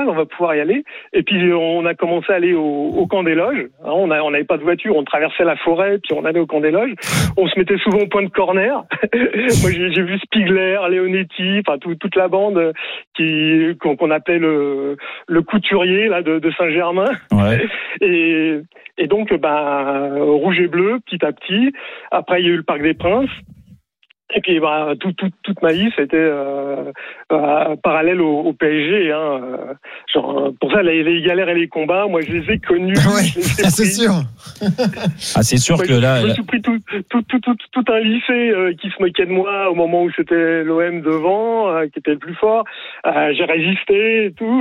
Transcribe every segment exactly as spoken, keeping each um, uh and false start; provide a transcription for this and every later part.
on va pouvoir y aller. Et puis on a commencé à aller au, au camp des loges. Hein, on a, on n'avait pas de voiture, on traversait la forêt, puis on allait au camp des loges. On se mettait souvent au point de corner. Moi, j'ai, j'ai vu Spiegler, Leonetti, enfin tout, toute la bande qui qu'on, qu'on appelait le, le couturier là de, de Saint-Germain. Ouais. Et, et donc, bah, rouge et bleu, petit à petit. Après, il y a eu le Parc des Princes. Et puis, bah, tout, tout, toute ma vie, c'était euh, euh, parallèle au, au P S G. Hein, euh, genre, pour ça, les, les galères et les combats, moi, je les ai connus. Ouais, je les ai c'est pris. sûr. Ah, c'est sûr Moi, que je, là. je me suis pris tout, tout, tout, tout, tout un lycée euh, qui se moquait de moi au moment où c'était l'O M devant, euh, qui était le plus fort. Euh, j'ai résisté et tout.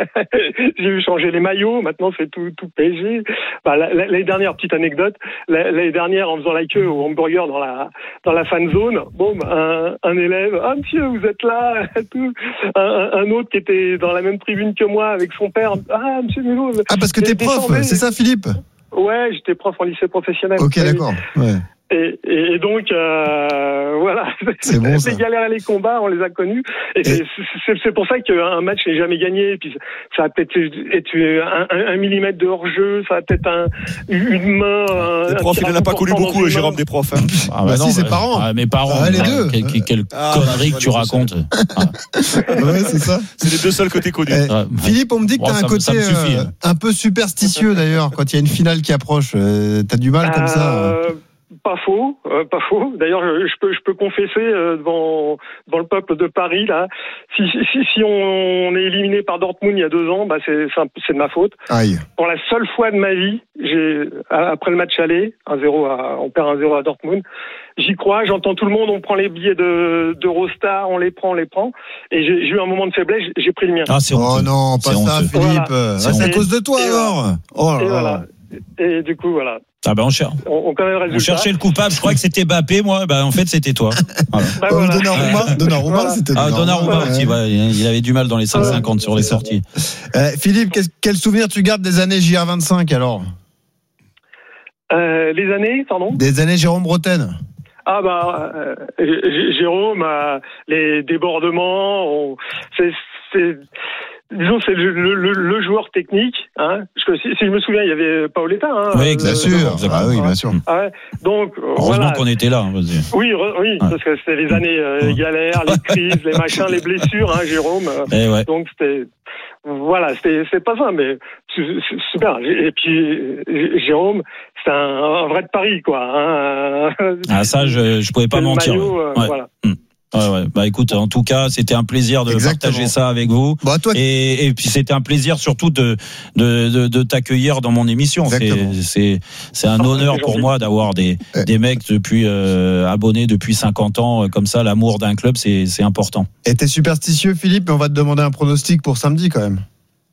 J'ai eu changer les maillots. Maintenant, c'est tout, tout P S G. Bah, l'année dernière, petite anecdote. L'année dernière, en faisant la queue au hamburger dans la dans la fan zone, bon, un, un élève, ah monsieur, vous êtes là, tout. Un, un autre qui était dans la même tribune que moi avec son père, ah monsieur Mulhouse. Ah, parce que t'es prof, c'est ça, Philippe? Ouais, j'étais prof en lycée professionnel. Ok, oui. d'accord. Ouais. Et, et, et donc, euh, voilà, c'est bon, ça. Les galères et les combats, on les a connus. Et, et... C'est, c'est, c'est pour ça qu'un match n'est jamais gagné. Et puis ça va peut-être être un, un, un millimètre de hors-jeu, ça va peut-être un, une main. Les profs, il n'en a pas connu beaucoup, Jérôme, des profs. Hein. Ah bah, bah non, si, ses parents. Ah, mes parents. Ah, les deux. Quelle, quelle, quelle ah, connerie bah, que tu racontes. Ah. Ouais, c'est ça. C'est les deux seuls côtés connus. Eh, ah, Philippe, on me dit que bon, t'as un côté suffit, euh, un peu superstitieux d'ailleurs, quand il y a une finale qui approche. Euh, t'as du mal euh... comme ça. Euh... Pas faux, euh, pas faux. D'ailleurs, je, je peux, je peux confesser euh, devant, devant le peuple de Paris là, si, si, si on est éliminé par Dortmund il y a deux ans, bah c'est, c'est, un, c'est de ma faute. Aïe. Pour la seule fois de ma vie, j'ai après le match aller, un zéro à, on perd un zéro à Dortmund. J'y crois, j'entends tout le monde, on prend les billets de d'Eurostar, on les prend, on les prend. Et j'ai, j'ai eu un moment de faiblesse, j'ai, j'ai pris le mien. Ah, c'est oh non, pas c'est ça, honteux. Philippe. Voilà. C'est, ah, c'est à cause de toi alors. Oh là là. Voilà. Et du coup, voilà. Ah ben on cherche. On, on, connaît le résultat. On cherchait le coupable. Je crois que c'était Mbappé, moi. Ben en fait c'était toi. Voilà. Bah, voilà. Donnarumma, Donnarumma, voilà. C'était ah, Donnarumma ouais. aussi. Ouais. Il avait du mal dans les cinq cinquante sur les sorties. Euh, Philippe, quel souvenir tu gardes des années J R vingt-cinq alors? euh, Les années, pardon. Des années Jérôme Bretagne. Ah bah euh, Jérôme, euh, les débordements, on, c'est, c'est disons c'est le, le, le joueur technique. Hein. Si, si je me souviens, il y avait Paoletta. Hein, oui, bien euh, sûr. Ah oui, bien sûr. Ah ouais. Donc heureusement voilà. qu'on était là. Vas-y. Oui, re, oui, ouais. Parce que c'était les années euh, galères, les crises, les machins, les blessures, hein, Jérôme. Eh ouais. Donc c'était voilà, c'était c'est pas ça, mais c'est, c'est super. Et puis Jérôme, c'est un, un vrai de Paris, quoi. Hein. Ah ça, je je pouvais pas mentir. Maillot, euh, ouais. Voilà. Hum. Ouais, ouais. Bah écoute, en tout cas, c'était un plaisir de Exactement. partager ça avec vous. Bah, toi, et, et puis c'était un plaisir surtout de de de, de t'accueillir dans mon émission. C'est c'est c'est un honneur pour moi d'avoir des ouais. des mecs depuis euh, abonnés depuis cinquante ans comme ça. L'amour d'un club, c'est c'est important. Et t'es superstitieux, Philippe, mais on va te demander un pronostic pour samedi quand même.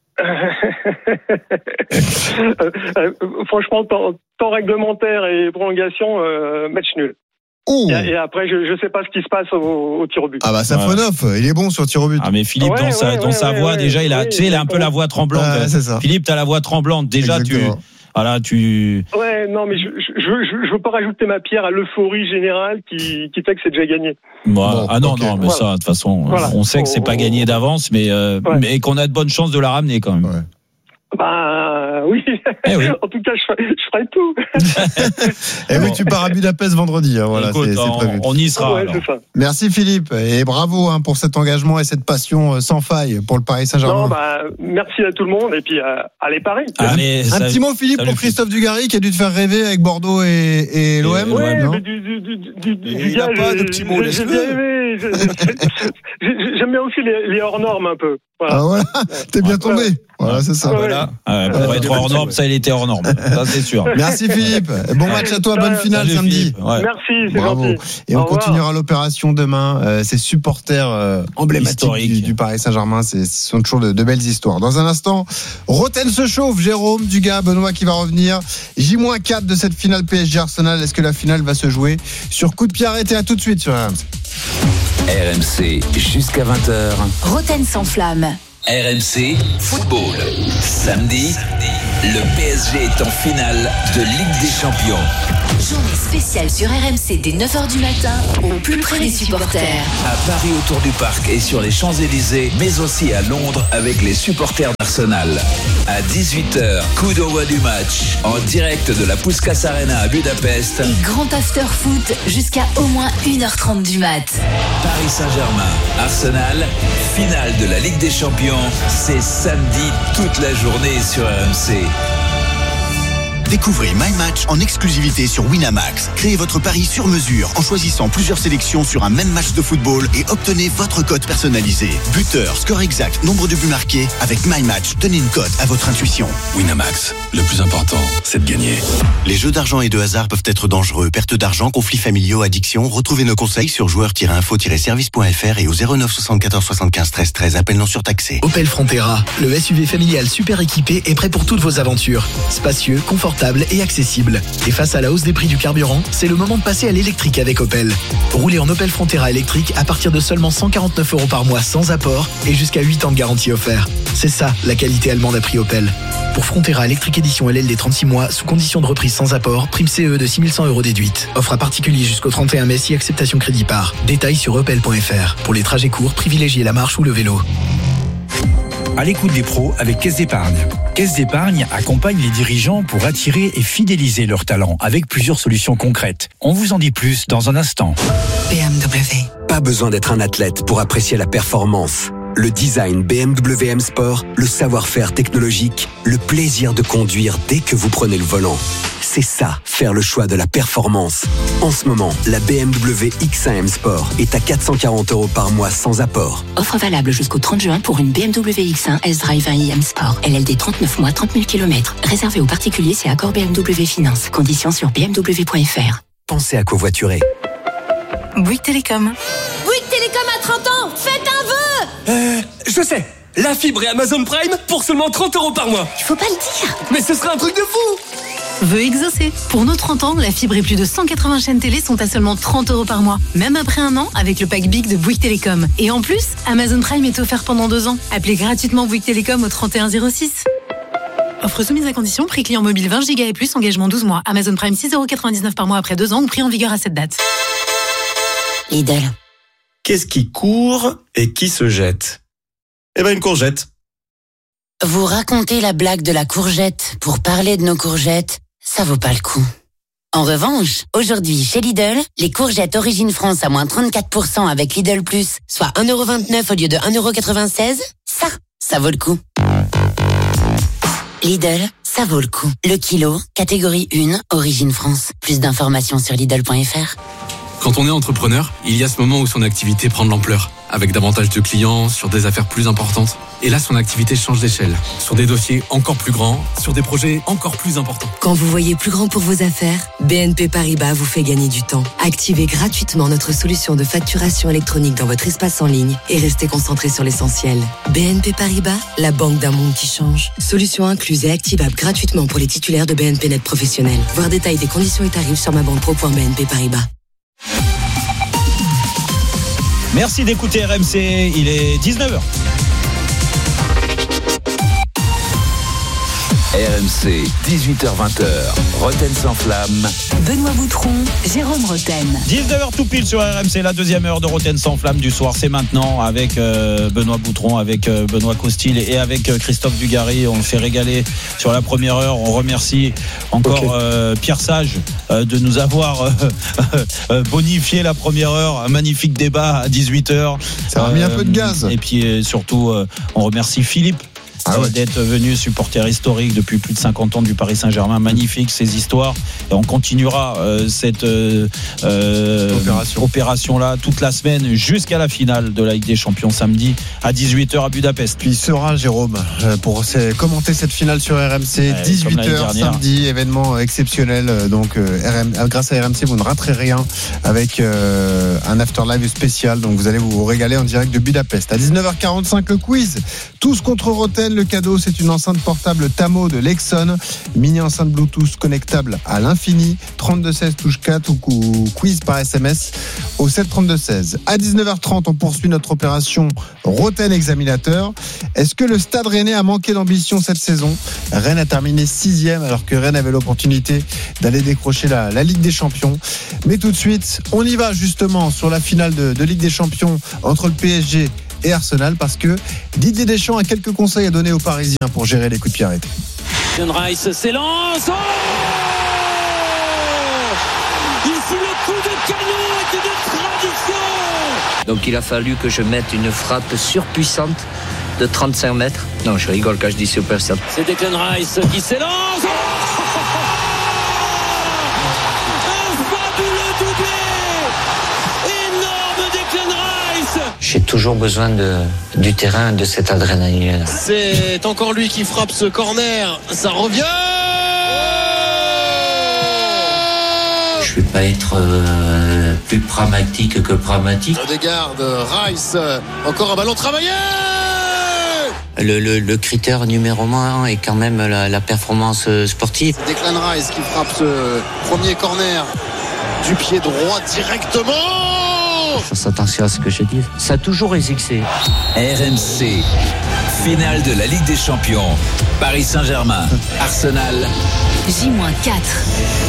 euh, euh, franchement, temps, temps réglementaire et prolongation, euh, match nul. Oh. Et, et après, je ne sais pas ce qui se passe au, au tir au but. Ah bah Safonov, ouais. Il est bon sur tir au but. Ah mais Philippe ouais, dans sa ouais, dans ouais, sa ouais, voix ouais, déjà, il a, ouais, tu sais, il a un peu la voix tremblante. Ah, c'est ça. Philippe, t'as la voix tremblante. Déjà, Exactement. tu, voilà, tu. Ouais, non, mais je je je, je veux pas rajouter ma pierre à l'euphorie générale qui qui fait que c'est déjà gagné. Bah, bon, ah non okay. non, mais voilà. ça, de toute façon, voilà. on sait que c'est pas gagné d'avance, mais euh, ouais. mais qu'on a de bonnes chances de la ramener quand même. Ouais. Bah oui. Eh oui. En tout cas, je ferai, je ferai tout. Et oui, tu pars à Budapest vendredi. Hein, voilà, Écoute, c'est, on, c'est prévu. On y sera. Ouais, c'est ça. Merci Philippe et bravo hein, pour cet engagement et cette passion sans faille pour le Paris Saint-Germain. Non, bah, merci à tout le monde et puis euh, allez Paris. Allez, un, un petit mot Philippe pour Christophe Dugarry qui a dû te faire rêver avec Bordeaux et, et l'O M. Ouais, non mais du, du, du, du, du il n'y a pas de petits mots. J'ai bien aimé. J'aime bien aussi les, les hors normes un peu. Voilà. Ah voilà, t'es bien tombé. Voilà, c'est ça. Voilà. Ouais, pour être hors norme, ça, il était hors norme. Ça, c'est sûr. Merci Philippe. Bon match à toi, bonne finale Salut, samedi. Ouais. Merci, c'est Bravo. gentil. Et on continuera l'opération demain. Euh, ces supporters euh, emblématiques du, du Paris Saint-Germain, c'est, ce sont toujours de, de belles histoires. Dans un instant, Roten se chauffe. Jérôme, Dugas, Benoît qui va revenir. J quatre de cette finale P S G Arsenal. Est-ce que la finale va se jouer sur coup de pied arrêté? À tout de suite sur R M C. R M C jusqu'à vingt heures. Roten sans flamme. R M C Football. Samedi, le P S G est en finale de Ligue des Champions. Journée spéciale sur R M C dès neuf heures du matin, au plus près des supporters. À Paris autour du parc et sur les Champs-Élysées, mais aussi à Londres avec les supporters d'Arsenal. À dix-huit heures, coup d'envoi du match en direct de la Puskás Arena à Budapest. Et grand after foot jusqu'à au moins une heure trente du mat. Paris Saint-Germain, Arsenal, finale de la Ligue des Champions, c'est samedi toute la journée sur R M C. Découvrez My Match en exclusivité sur Winamax. Créez votre pari sur mesure en choisissant plusieurs sélections sur un même match de football et obtenez votre cote personnalisée. Buteur, score exact, nombre de buts marqués. Avec My Match, donnez une cote à votre intuition. Winamax, le plus important, c'est de gagner. Les jeux d'argent et de hasard peuvent être dangereux. Perte d'argent, conflits familiaux, addiction. Retrouvez nos conseils sur joueurs tiret info tiret service point f r et au zéro neuf soixante-quatorze soixante-quinze treize treize. Appel non surtaxé. Opel Frontera, le S U V familial super équipé est prêt pour toutes vos aventures. Spacieux, confortable et accessible. Et face à la hausse des prix du carburant, c'est le moment de passer à l'électrique avec Opel. Roulez en Opel Frontera électrique à partir de seulement cent quarante-neuf euros par mois sans apport et jusqu'à huit ans de garantie offert. C'est ça, la qualité allemande à prix Opel. Pour Frontera électrique édition L L D trente-six mois, sous condition de reprise sans apport, prime C E de six mille cent euros déduite. Offre à particulier jusqu'au trente et un mai si acceptation crédit par. Détails sur opel point f r. Pour les trajets courts, privilégiez la marche ou le vélo. À l'écoute des pros avec Caisse d'Épargne. Caisse d'Épargne accompagne les dirigeants pour attirer et fidéliser leurs talents avec plusieurs solutions concrètes. On vous en dit plus dans un instant. B M W. Pas besoin d'être un athlète pour apprécier la performance. Le design B M W M Sport, le savoir-faire technologique, le plaisir de conduire dès que vous prenez le volant. C'est ça, faire le choix de la performance. En ce moment, la B M W X un M Sport est à quatre cent quarante euros par mois sans apport. Offre valable jusqu'au trente juin pour une B M W X un S-Drive un i M Sport. L L D trente-neuf mois, trente mille kilomètres. Réservé aux particuliers, c'est accord B M W Finance. Conditions sur b m w point f r. Pensez à covoiturer. Bouygues Télécom. Bouygues Télécom à trente ans, faites un vœu. Euh, je sais. La fibre et Amazon Prime pour seulement trente euros par mois. Il faut pas le dire. Mais ce serait un truc de fou. Vœu exaucé. Pour nos trente ans, la fibre et plus de cent quatre-vingts chaînes télé sont à seulement trente euros par mois. Même après un an, avec le pack Big de Bouygues Télécom. Et en plus, Amazon Prime est offert pendant deux ans. Appelez gratuitement Bouygues Télécom au trente et un zéro six. Offre soumise à condition, prix client mobile vingt gigas et plus, engagement douze mois. Amazon Prime six euros quatre-vingt-dix-neuf par mois après deux ans ou prix en vigueur à cette date. Lidl. Qu'est-ce qui court et qui se jette? Eh ben une courgette. Vous racontez la blague de la courgette pour parler de nos courgettes, ça vaut pas le coup. En revanche, aujourd'hui, chez Lidl, les courgettes Origine France à moins trente-quatre pour cent avec Lidl Plus, soit un euro vingt-neuf au lieu de un euro quatre-vingt-seize, ça, ça vaut le coup. Lidl, ça vaut le coup. Le kilo, catégorie un, Origine France. Plus d'informations sur lidl point f r. Quand on est entrepreneur, il y a ce moment où son activité prend de l'ampleur, avec davantage de clients, sur des affaires plus importantes. Et là, son activité change d'échelle, sur des dossiers encore plus grands, sur des projets encore plus importants. Quand vous voyez plus grand pour vos affaires, B N P Paribas vous fait gagner du temps. Activez gratuitement notre solution de facturation électronique dans votre espace en ligne et restez concentré sur l'essentiel. B N P Paribas, la banque d'un monde qui change. Solution incluse et activable gratuitement pour les titulaires de B N P Net professionnels. Voir détail des conditions et tarifs sur ma banque pro point b n p paribas. Merci d'écouter R M C, il est dix-neuf heures. R M C, dix-huit heures vingt, Roten sans flamme. Benoît Boutron, Jérôme Roten. dix-neuf heures tout pile sur R M C, la deuxième heure de Roten sans flamme du soir, c'est maintenant avec euh, Benoît Boutron, avec euh, Benoît Costil et avec euh, Christophe Dugarry. On le fait régaler sur la première heure. On remercie encore okay. euh, Pierre Sage euh, de nous avoir euh, euh, bonifié la première heure. Un magnifique débat à dix-huit heures. Ça a euh, mis un peu de gaz. Et puis euh, surtout, euh, on remercie Philippe. Ah ouais. D'être venu supporter historique depuis plus de cinquante ans du Paris Saint-Germain. Magnifique ces histoires, et on continuera euh, cette euh, euh, opération. opération là toute la semaine jusqu'à la finale de la Ligue des Champions samedi à dix-huit heures à Budapest. Puis il sera Jérôme pour commenter cette finale sur R M C. Ouais, dix-huit heures samedi, événement exceptionnel. Donc euh, R M, grâce à R M C vous ne raterez rien avec euh, un after live spécial. Donc vous allez vous régaler en direct de Budapest. À dix-neuf heures quarante-cinq le quiz, tous contre Roten. le cadeau, c'est une enceinte portable Tamo de Lexon, mini enceinte Bluetooth connectable à l'infini, trente-deux seize touche quatre ou quiz par S M S au sept trente-deux seize. À dix-neuf heures trente, on poursuit notre opération Roten Examinateur. Est-ce que le Stade Rennais a manqué d'ambition cette saison ? Rennes a terminé sixième alors que Rennes avait l'opportunité d'aller décrocher la, la Ligue des Champions. Mais tout de suite, on y va justement sur la finale de, de Ligue des Champions entre le P S G et Arsenal, parce que Didier Deschamps a quelques conseils à donner aux Parisiens pour gérer les coups de pied arrêtés. Rice s'élance. Oh, ici le coup de canon est une tradition. Donc il a fallu que je mette une frappe surpuissante de trente-cinq mètres. Non, je rigole quand je dis surpuissante. C'est Declan Rice qui s'élance. Oh, un fabuleux doublé. Énorme Declan Rice. J'ai toujours besoin de, du terrain, de cette adrénaline. C'est encore lui qui frappe ce corner. Ça revient. Je vais pas être euh, plus pragmatique que pragmatique. Des gardes, Rice, encore un ballon travaillé. Le, le, le critère numéro un est quand même la, la performance sportive. C'est Declan Rice qui frappe ce premier corner du pied droit directement. Fasse attention à ce que je dis. Ça a toujours existé. R M C, finale de la Ligue des Champions. Paris Saint-Germain, Arsenal. J quatre.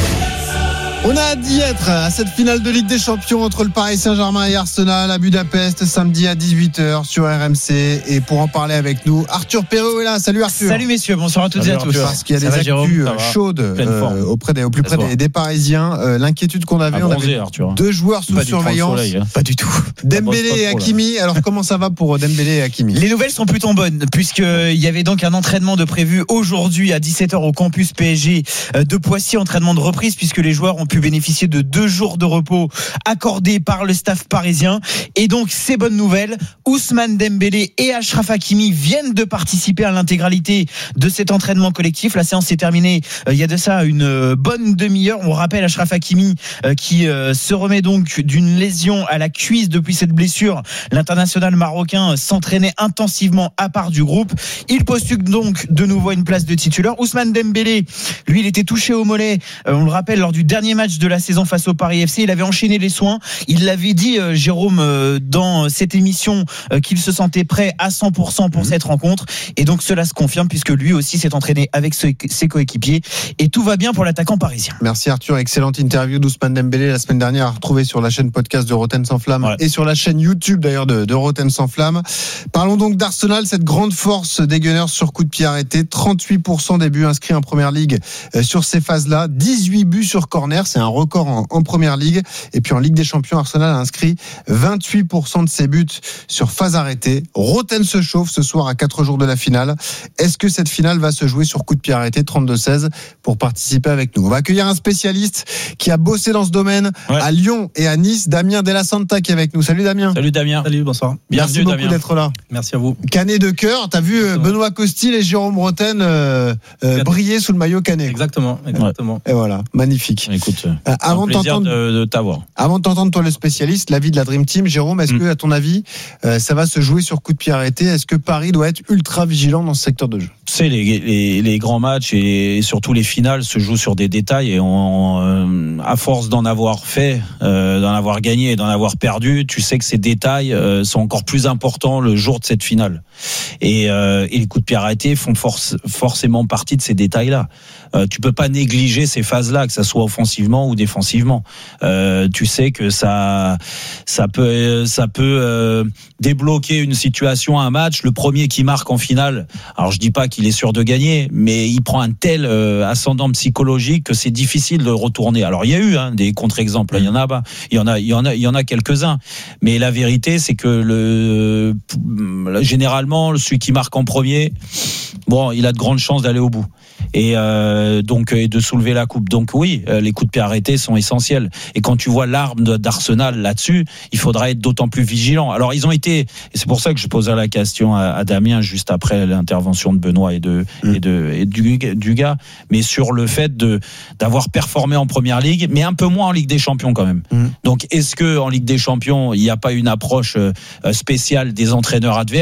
On a hâte d'y être à cette finale de Ligue des Champions entre le Paris Saint-Germain et Arsenal à Budapest, samedi à dix-huit heures sur R M C. Et pour en parler avec nous, Arthur Perrault est là. Salut Arthur. Salut messieurs, bonsoir à toutes Salut et à tous. Parce qu'il y a Ça des va, actus Jérôme, chaudes euh, auprès des, au plus près des, des Parisiens. Euh, l'inquiétude qu'on avait, on avait Arthur. deux joueurs sous pas surveillance. Soleil, hein. Pas du tout. Dembélé et Hakimi. Alors comment ça va pour Dembélé et Hakimi ? Les nouvelles sont plutôt bonnes, puisqu'il y avait donc un entraînement de prévu aujourd'hui à dix-sept heures au campus P S G de Poissy, entraînement de reprise, puisque les joueurs ont pu bénéficier de deux jours de repos accordés par le staff parisien. Et donc ces bonnes nouvelles, Ousmane Dembélé et Achraf Hakimi viennent de participer à l'intégralité de cet entraînement collectif. La séance s'est terminée euh, il y a de ça une bonne demi-heure. On rappelle Achraf Hakimi euh, qui euh, se remet donc d'une lésion à la cuisse depuis cette blessure. L'international marocain euh, s'entraînait intensivement à part du groupe. Il postule donc de nouveau une place de titulaire. Ousmane Dembélé, lui, il était touché au mollet, euh, on le rappelle, lors du dernier match de la saison face au Paris F C. Il avait enchaîné les soins. Il l'avait dit, euh, Jérôme, euh, dans cette émission, euh, qu'il se sentait prêt à cent pour cent pour mmh. cette rencontre. Et donc cela se confirme, puisque lui aussi s'est entraîné avec ce, ses coéquipiers. Et tout va bien pour l'attaquant parisien. Merci Arthur. Excellente interview d'Ousmane Dembélé la semaine dernière, à retrouver sur la chaîne podcast de Roten sans flamme ouais. et sur la chaîne YouTube d'ailleurs de, de Roten sans flamme. Parlons donc d'Arsenal, cette grande force des Gunners sur coup de pied arrêté. trente-huit pour cent des buts inscrits en Première Ligue euh, sur ces phases-là. dix-huit buts sur corner, c'est un record en, en Première Ligue. Et puis en Ligue des Champions, Arsenal a inscrit vingt-huit pour cent de ses buts sur phase arrêtée. Roten se chauffe ce soir à quatre jours de la finale. Est-ce que cette finale va se jouer sur coup de pied arrêté? Trente-deux seize pour participer avec nous. On va accueillir un spécialiste qui a bossé dans ce domaine ouais. à Lyon et à Nice, Damien Della Santa, qui est avec nous. Salut Damien. Salut Damien. Salut, bonsoir. Merci Bienvenue, beaucoup Damien. d'être là. Merci à vous. Canet de cœur, t'as vu exactement. Benoît Costil et Jérôme Roten euh, euh, briller sous le maillot Canet. Exactement, exactement. Ouais. Et voilà, magnifique. Écoute, euh, avant de t'entendre de, de t'avoir. Avant de t'entendre toi le spécialiste, l'avis de la Dream Team, Jérôme, est-ce mmh. que à ton avis, euh, ça va se jouer sur coup de pied arrêté? Est-ce que Paris doit être ultra vigilant dans ce secteur de jeu? Tu sais, les, les, les grands matchs et surtout les finales se jouent sur des détails, et on, euh, à force d'en avoir fait, euh, d'en avoir gagné et d'en avoir perdu, tu sais que ces détails euh, sont encore plus importants le jour de cette finale. Et, euh, et les coups de pied arrêtés font force, forcément partie de ces détails-là. Euh, tu peux pas négliger ces phases-là, que ça soit offensivement ou défensivement. Euh, tu sais que ça, ça peut, ça peut euh, débloquer une situation, un match. Le premier qui marque en finale, alors je dis pas qu'il est sûr de gagner, mais il prend un tel euh, ascendant psychologique que c'est difficile de retourner. Alors il y a eu hein, des contre-exemples, il y en a, bah, il y en a, il y en a, il y en a quelques-uns. Mais la vérité, c'est que le, euh, généralement, celui qui marque en premier, bon, il a de grandes chances d'aller au bout. Et euh, donc et de soulever la coupe. Donc oui, les coups de pied arrêtés sont essentiels. Et quand tu vois l'arme d'Arsenal là-dessus, il faudra être d'autant plus vigilant. Alors ils ont été, et c'est pour ça que je posais la question à, à Damien juste après l'intervention de Benoît et de mmh. et de et du, du gars, mais sur le fait de d'avoir performé en Première Ligue, mais un peu moins en Ligue des Champions quand même. Mmh. Donc est-ce que en Ligue des Champions il n'y a pas une approche spéciale des entraîneurs adverses?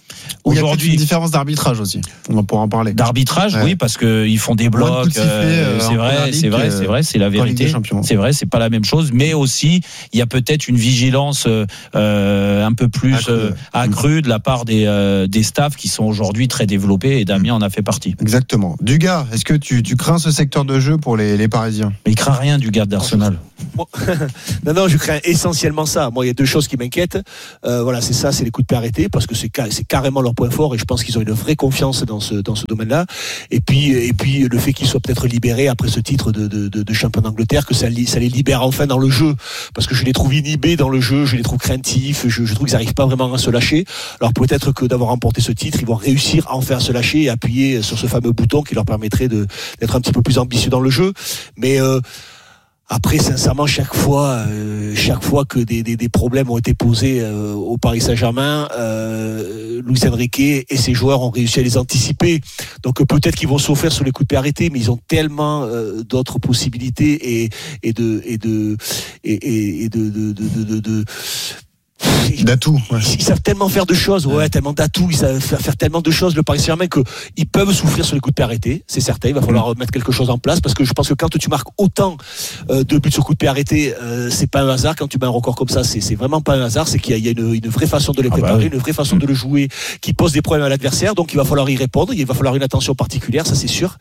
Aujourd'hui, il y a une différence d'arbitrage aussi. On va pouvoir en parler. D'arbitrage, ouais. oui, parce que ils font des blocs. De sifflet, euh, c'est, vrai, c'est vrai, c'est vrai, c'est la vérité. C'est vrai, c'est pas la même chose, mais aussi il y a peut-être une vigilance euh, un peu plus accrue, euh, accrue de la part des euh, des staffs qui sont aujourd'hui très développés. Et Damien en a fait partie. Exactement. Dugas, est-ce que tu tu crains ce secteur de jeu pour les les Parisiens? Mais il craint rien, Dugas d'Arsenal. non, non, je crains essentiellement ça. Moi, il y a deux choses qui m'inquiètent. Euh, voilà, c'est ça, c'est les coups de pied arrêtés, parce que c'est, c'est carrément leur point fort, et je pense qu'ils ont une vraie confiance dans ce dans ce domaine-là. Et puis et puis le fait qu'ils soient peut-être libérés après ce titre de de, de, de champion d'Angleterre, que ça, ça les libère enfin dans le jeu, parce que je les trouve inhibés dans le jeu, je les trouve craintifs, je, je trouve qu'ils n'arrivent pas vraiment à se lâcher. Alors peut-être que d'avoir remporté ce titre, ils vont réussir enfin à se lâcher et appuyer sur ce fameux bouton qui leur permettrait de d'être un petit peu plus ambitieux dans le jeu. Mais euh, Après, sincèrement, chaque fois, euh, chaque fois que des, des, des problèmes ont été posés euh, au Paris Saint-Germain, euh, Luis Enrique et ses joueurs ont réussi à les anticiper. Donc peut-être qu'ils vont souffrir sur les coups de pied arrêtés, mais ils ont tellement euh, d'autres possibilités et, et de et de et, et de de de, de, de d'atouts. Ouais. Ils, ils savent tellement faire de choses, ouais, tellement d'atouts, ils savent faire, faire tellement de choses, le Paris Saint-Germain, que ils peuvent souffrir sur les coups de pied arrêtés, c'est certain. Il va falloir mettre quelque chose en place, parce que je pense que quand tu marques autant euh, de buts sur coups de pied arrêtés, euh, c'est pas un hasard. Quand tu mets un record comme ça, c'est, c'est vraiment pas un hasard. C'est qu'il y a, il y a une, une vraie façon de les préparer, ah bah oui. une vraie façon de le jouer, qui pose des problèmes à l'adversaire. Donc il va falloir y répondre. Il va falloir une attention particulière, ça c'est sûr.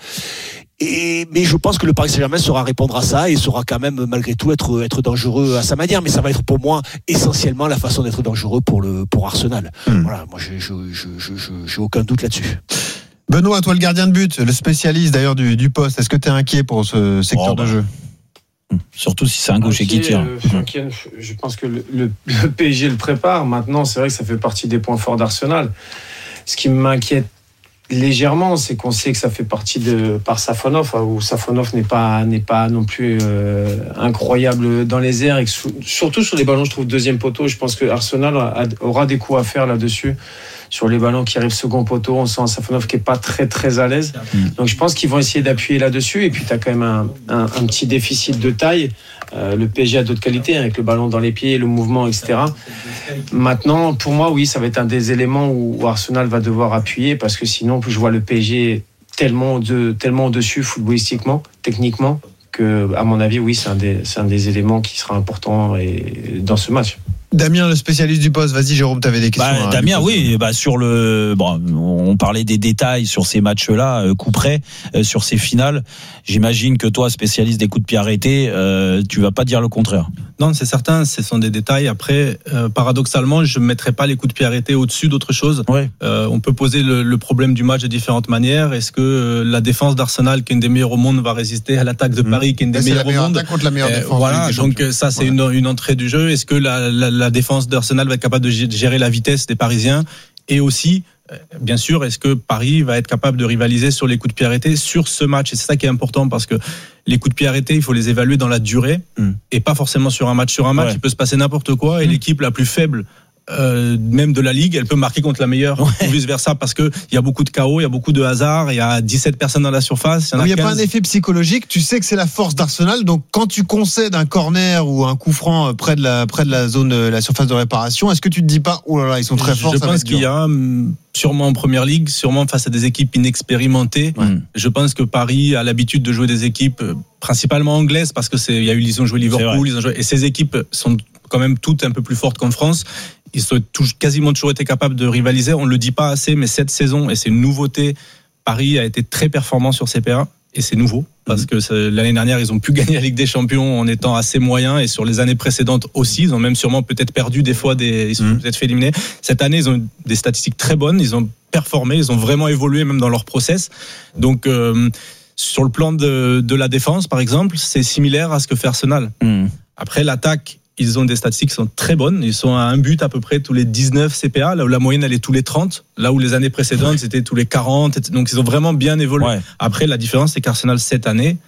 Et, mais je pense que le Paris Saint-Germain saura répondre à ça et saura quand même malgré tout être être dangereux à sa manière. Mais ça va être pour moi essentiellement la façon d'être dangereux pour le pour Arsenal. Mmh. Voilà, moi je je je je je j'ai aucun doute là-dessus. Benoît, toi le gardien de but, le spécialiste d'ailleurs du du poste, est-ce que tu es inquiet pour ce secteur oh, bah. de jeu? Surtout si c'est un gaucher okay, qui tire. Euh, je pense que le, le, le P S G le prépare. Maintenant, c'est vrai que ça fait partie des points forts d'Arsenal. Ce qui m'inquiète légèrement, c'est qu'on sait que ça fait partie de par Safonov, où Safonov n'est pas n'est pas non plus euh, incroyable dans les airs, et que, surtout sur les ballons, je trouve deuxième poteau. Je pense que Arsenal a, aura des coups à faire là-dessus. Sur les ballons qui arrivent second poteau, on sent un Safonov qui est pas très très à l'aise. Donc je pense qu'ils vont essayer d'appuyer là-dessus. Et puis tu as quand même un, un, un petit déficit de taille. Euh, le P S G a d'autres qualités, avec le ballon dans les pieds, le mouvement, et cetera. Maintenant, pour moi, oui, ça va être un des éléments où, où Arsenal va devoir appuyer, parce que sinon, je vois le P S G tellement de, tellement au-dessus footballistiquement, techniquement, que, à mon avis, oui, c'est un des, c'est un des éléments qui sera important et, dans ce match. Damien, le spécialiste du poste, vas-y Jérôme, tu avais des questions. Bah, Damien, oui, bah, sur le, bon, on parlait des détails sur ces matchs-là, euh, coup près, euh, sur ces finales. J'imagine que toi, spécialiste des coups de pied arrêtés, euh, tu vas pas dire le contraire. Non, c'est certain, ce sont des détails. Après, euh, paradoxalement, je ne mettrais pas les coups de pied arrêtés au-dessus d'autre chose. Ouais. Euh, on peut poser le, le problème du match de différentes manières. Est-ce que euh, la défense d'Arsenal, qui est une des meilleures au monde, va résister à l'attaque de Paris, qui est une des meilleures au monde? Contre la meilleure défense. Euh, voilà, donc ça, c'est voilà. une, une entrée du jeu. Est-ce que la, la, la défense d'Arsenal va être capable de gérer la vitesse des Parisiens? Et aussi, bien sûr, est-ce que Paris va être capable de rivaliser sur les coups de pied arrêtés sur ce match? Et c'est ça qui est important, parce que les coups de pied arrêtés, il faut les évaluer dans la durée mm. et pas forcément sur un match. Sur un match, ouais. il peut se passer n'importe quoi et mm. l'équipe la plus faible, Euh, même de la Ligue, elle peut marquer contre la meilleure, ouais. ou vice versa, parce que il y a beaucoup de chaos, il y a beaucoup de hasard, il y a dix-sept personnes dans la surface. Il n'y a, a pas un effet psychologique. Tu sais que c'est la force d'Arsenal, donc quand tu concèdes un corner ou un coup franc près de la près de la zone, la surface de réparation, est-ce que tu te dis pas, oh là là, ils sont très forts? Je pense qu'il y a sûrement en Première Ligue, sûrement face à des équipes inexpérimentées. Ouais. Je pense que Paris a l'habitude de jouer des équipes principalement anglaises, parce que c'est, il y a eu, ils ont joué Liverpool, ils ont joué, et ces équipes sont quand même toutes un peu plus fortes qu'en France. Ils ont quasiment toujours été capables de rivaliser. On ne le dit pas assez, mais cette saison, et c'est une nouveauté, Paris a été très performant sur C P A, et c'est nouveau, parce mmh. que l'année dernière, ils ont pu gagner la Ligue des Champions en étant assez moyens, et sur les années précédentes aussi, ils ont même sûrement peut-être perdu des fois, des, ils sont mmh. peut-être fait éliminer. Cette année, ils ont des statistiques très bonnes, ils ont performé, ils ont vraiment évolué même dans leur process. Donc, euh, sur le plan de, de la défense, par exemple, c'est similaire à ce que fait Arsenal. Mmh. Après, l'attaque, ils ont des statistiques qui sont très bonnes. Ils sont à un but à peu près tous les dix-neuf C P A, là où la moyenne elle est tous les trente, là où les années précédentes ouais. c'était tous les quarante. Donc ils ont vraiment bien évolué. Ouais. Après, la différence, c'est qu'Arsenal cette année,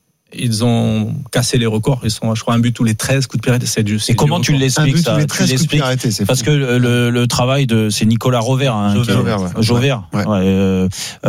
ils ont cassé les records. Ils sont, je crois, un but tous les treize coups de pied arrêtés. C'est du, c'est Et comment tu l'expliques ça? Tu l'expliques parce que le, le travail de, c'est Nicolas Rovert, hein, Jauvert, Jauvert, ouais. Jauvert. Ouais. Ouais. Euh,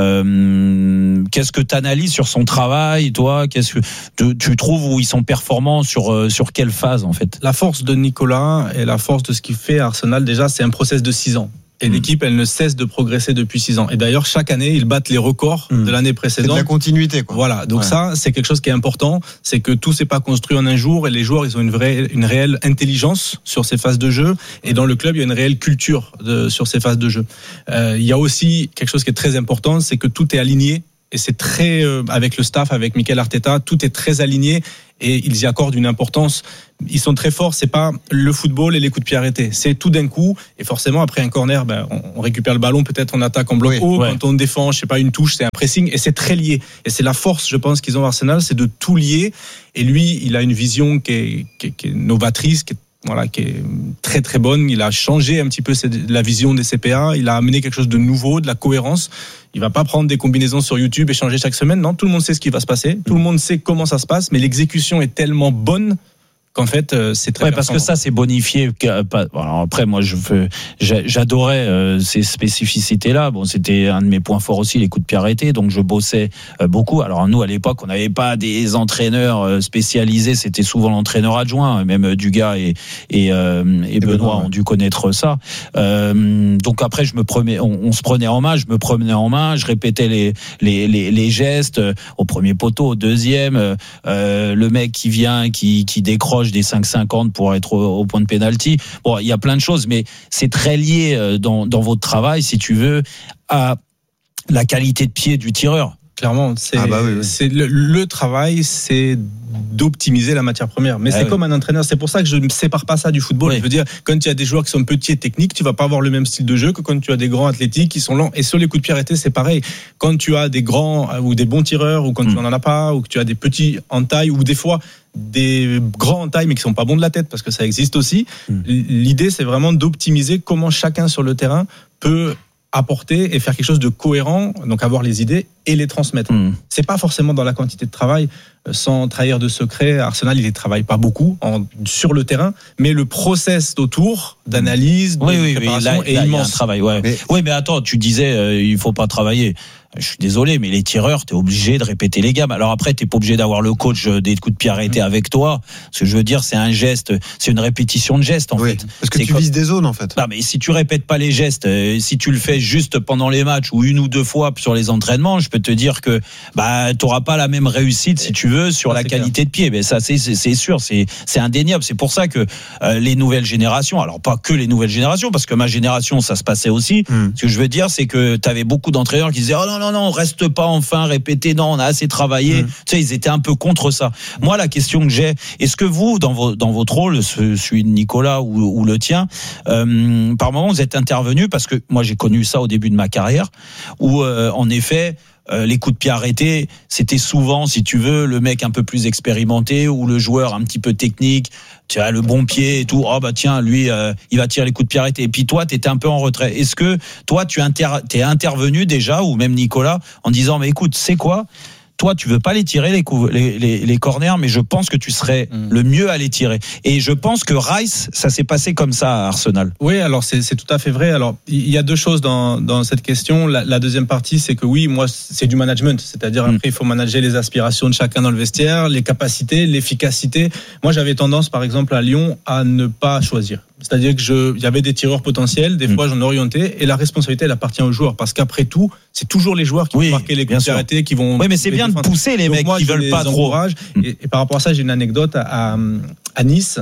euh, qu'est-ce que tu analyses sur son travail, toi? Qu'est-ce que tu, tu trouves où ils sont performants sur sur quelle phase en fait? La force de Nicolas et la force de ce qu'il fait à Arsenal, déjà, c'est un process de six ans. Et mmh. l'équipe, elle ne cesse de progresser depuis six ans. Et d'ailleurs, chaque année, ils battent les records mmh. de l'année précédente. C'est de la continuité, quoi. Voilà. Donc ouais. ça, c'est quelque chose qui est important. C'est que tout s'est pas construit en un jour et les joueurs, ils ont une vraie, une réelle intelligence sur ces phases de jeu. Et dans le club, il y a une réelle culture de, sur ces phases de jeu. Euh, il y a aussi quelque chose qui est très important, c'est que tout est aligné. Et c'est très, euh, avec le staff, avec Mikel Arteta, tout est très aligné et ils y accordent une importance. Ils sont très forts, c'est pas le football et les coups de pied arrêtés. C'est tout d'un coup, et forcément, après un corner, ben, on, on récupère le ballon, peut-être on attaque en bloc oui, haut, ouais. quand on défend, je sais pas, une touche, c'est un pressing, et c'est très lié. Et c'est la force, je pense, qu'ils ont à Arsenal, c'est de tout lier. Et lui, il a une vision qui est, qui est, qui est novatrice, qui est voilà, qui est très très bonne. Il a changé un petit peu la vision des C P A. Il a amené quelque chose de nouveau, de la cohérence. Il va pas prendre des combinaisons sur YouTube et changer chaque semaine. Non, tout le monde sait ce qui va se passer. Tout le monde sait comment ça se passe, mais l'exécution est tellement bonne qu'en fait c'est très ouais, parce que ça c'est bonifié. Alors après moi je veux, j'adorais euh, ces spécificités là. Bon, c'était un de mes points forts aussi, les coups de pied arrêtés, donc je bossais euh, beaucoup. Alors nous à l'époque on n'avait pas des entraîneurs spécialisés, c'était souvent l'entraîneur adjoint, même Dugas et et, euh, et, et Benoît, Benoît ont dû connaître ça. Euh, donc après je me prenais, on, on se prenait en main, je me prenais en main, je répétais les les les, les gestes euh, au premier poteau, au deuxième, euh, le mec qui vient, qui qui décroche des cinq cinquante pour être au, au point de pénalty. Bon, il y a plein de choses, mais c'est très lié dans, dans votre travail, si tu veux, à la qualité de pied du tireur. Clairement, c'est, ah bah oui, oui. c'est le, le travail, c'est d'optimiser la matière première. Mais ah c'est oui. comme un entraîneur. C'est pour ça que je ne sépare pas ça du football. Oui. Je veux dire, quand il y a des joueurs qui sont petits et techniques, tu vas pas avoir le même style de jeu que quand tu as des grands athlétiques qui sont lents. Et sur les coups de pied arrêtés, c'est pareil. Quand tu as des grands ou des bons tireurs, ou quand mm. tu n'en as pas, ou que tu as des petits en taille, ou des fois des grands en taille mais qui sont pas bons de la tête, parce que ça existe aussi. Mm. L'idée, c'est vraiment d'optimiser comment chacun sur le terrain peut apporter et faire quelque chose de cohérent, donc avoir les idées et les transmettre. Mmh. C'est pas forcément dans la quantité de travail, sans trahir de secret. Arsenal, il ne travaille pas beaucoup en, sur le terrain, mais le process autour d'analyse, de oui, oui, préparation oui, là, est là, immense. Un travail, ouais. Mais, oui, mais attends, tu disais euh, il faut pas travailler. Je suis désolé, mais les tireurs, t'es obligé de répéter les gammes. Alors après, t'es pas obligé d'avoir le coach des coups de pied arrêtés mmh. avec toi. Ce que je veux dire, c'est un geste, c'est une répétition de gestes en oui, fait. Parce que c'est tu comme... vises des zones en fait. Non, mais si tu répètes pas les gestes, euh, si tu le fais juste pendant les matchs ou une ou deux fois sur les entraînements, je peux te dire que bah t'auras pas la même réussite si tu veux sur ça, la qualité clair. de pied. Mais ça, c'est c'est, c'est sûr, c'est c'est indéniable. C'est pour ça que euh, les nouvelles générations, alors pas que les nouvelles générations, parce que ma génération, ça se passait aussi. Mmh. Ce que je veux dire, c'est que t'avais beaucoup d'entraîneurs qui disaient oh non non non, reste pas enfin répéter, non, on a assez travaillé. Mmh. Tu sais, ils étaient un peu contre ça. Moi, la question que j'ai, est-ce que vous, dans, vos, dans votre rôle, celui de Nicolas ou, ou le tien, euh, par moment, vous êtes intervenu, parce que moi, j'ai connu ça au début de ma carrière, où, euh, en effet, Euh, les coups de pied arrêtés, c'était souvent, si tu veux, le mec un peu plus expérimenté ou le joueur un petit peu technique, tu as le bon pied et tout. Oh bah tiens, lui, euh, il va tirer les coups de pied arrêtés. Et puis toi, t'étais un peu en retrait. Est-ce que toi, tu inter- t'es intervenu déjà, ou même Nicolas, en disant, mais écoute, c'est quoi ? Toi, tu veux pas les tirer les, coups, les, les, les corners, mais je pense que tu serais mmh. le mieux à les tirer. Et je pense que Rice, ça s'est passé comme ça à Arsenal. Oui, alors c'est, c'est tout à fait vrai. Alors il y a deux choses dans, dans cette question. La, la deuxième partie, c'est que oui, moi, c'est du management. C'est-à-dire mmh. après, il faut manager les aspirations de chacun dans le vestiaire, les capacités, l'efficacité. Moi, j'avais tendance, par exemple, à Lyon, à ne pas choisir. C'est-à-dire que je, il y avait des tireurs potentiels, des mmh. fois j'en orientais, et la responsabilité elle appartient aux joueurs, parce qu'après tout, c'est toujours les joueurs qui oui, vont marquer les coups arrêtés, qui vont. Oui, mais c'est bien de pousser les Donc mecs moi, qui veulent pas trop. Mmh. Et, et par rapport à ça, j'ai une anecdote à, à Nice.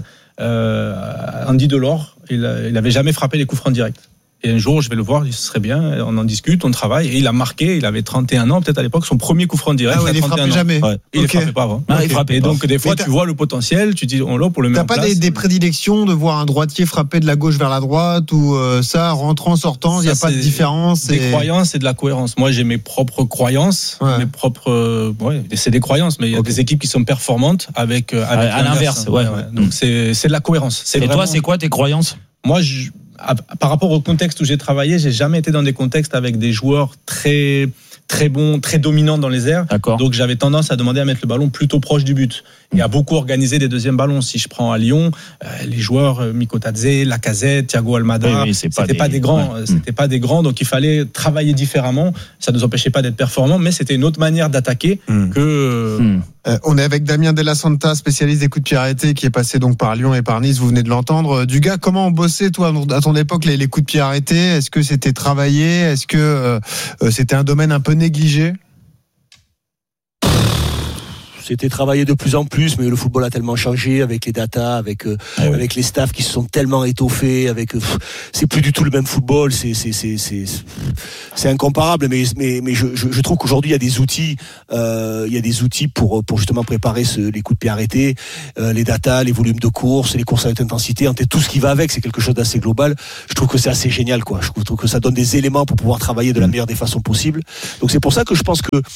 Euh, Andy Delors, il, il avait jamais frappé les coups francs directs. Et un jour, je vais le voir, il serait bien, on en discute, on travaille, et il a marqué, il avait trente et un ans, peut-être à l'époque, son premier coup franc direct. Ah ouais, il ne frappait jamais. Ouais. Il ne okay. frappait pas. Hein. Ah, okay. il frappait et pas. donc, des fois, tu vois le potentiel, tu dis, on l'a pour le mettre en place. T'as pas des, des prédilections de voir un droitier frapper de la gauche vers la droite, ou euh, ça, rentrant, sortant, il n'y a pas de différence. Des et... croyances et de la cohérence. Moi, j'ai mes propres croyances, ouais. mes propres, euh, ouais, c'est des croyances, mais il y a okay. des équipes qui sont performantes avec, euh, avec à, à l'inverse. Ouais, ouais. Donc, mmh. c'est, c'est de la cohérence. C'est et vraiment... toi, c'est quoi tes croyances? Moi, je, par rapport au contexte où j'ai travaillé, j'ai jamais été dans des contextes avec des joueurs très très bons, très dominants dans les airs. D'accord. Donc j'avais tendance à demander à mettre le ballon plutôt proche du but et à beaucoup organiser des deuxièmes ballons. Si je prends à Lyon, euh, les joueurs euh, Mikotadze, Lacazette, Thiago Almada, oui, oui, c'est pas c'était des... pas des grands, ouais. c'était pas des grands, donc il fallait travailler différemment. Ça ne nous empêchait pas d'être performants, mais c'était une autre manière d'attaquer mmh. que mmh. Euh, on est avec Damien Della Santa, spécialiste des coups de pied arrêtés, qui est passé donc par Lyon et par Nice. Vous venez de l'entendre. Du gars, comment on bossait, toi, à ton époque, les, les coups de pied arrêtés? Est-ce que c'était travaillé? Est-ce que euh, c'était un domaine un peu négligé? C'était travaillé de plus en plus, mais le football a tellement changé avec les datas, avec euh, ah oui. avec les staffs qui se sont tellement étoffés, avec euh, c'est plus du tout le même football, c'est c'est c'est c'est c'est incomparable. Mais mais mais je je, je trouve qu'aujourd'hui il y a des outils, euh, il y a des outils pour pour justement préparer ce, les coups de pied arrêtés, euh, les datas, les volumes de course, les courses à haute intensité, en fait, tout ce qui va avec, c'est quelque chose d'assez global. Je trouve que c'est assez génial, quoi. Je trouve que ça donne des éléments pour pouvoir travailler de la meilleure des façons possibles. Donc c'est pour ça que je pense que